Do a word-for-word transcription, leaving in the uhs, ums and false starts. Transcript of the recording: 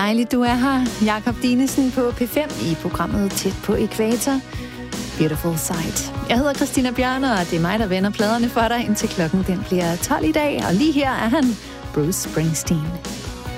dejligt, du er her. Jakob Dinesen på P fem i programmet Tæt på Ækvator. Beautiful Sight. Jeg hedder Christina Bjørner, og det er mig, der vender pladerne for dig, indtil klokken den bliver tolv i dag. Og lige her er han, Bruce Springsteen.